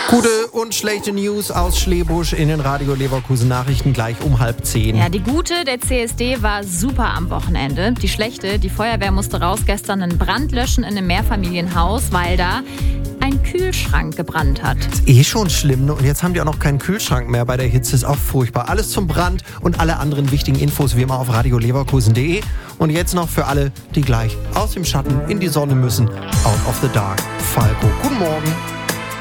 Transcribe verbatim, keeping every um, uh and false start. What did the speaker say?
Gute und schlechte News aus Schlebusch in den Radio Leverkusen Nachrichten gleich um halb zehn. Ja, die gute, der C S D war super am Wochenende. Die schlechte, die Feuerwehr musste raus gestern einen Brand löschen in einem Mehrfamilienhaus, weil da ein Kühlschrank gebrannt hat. Ist eh schon schlimm, ne? Und jetzt haben die auch noch keinen Kühlschrank mehr bei der Hitze. Ist auch furchtbar. Alles zum Brand und alle anderen wichtigen Infos wie immer auf radio leverkusen punkt de. Und jetzt noch für alle, die gleich aus dem Schatten in die Sonne müssen. Out of the Dark. Falco. Guten Morgen.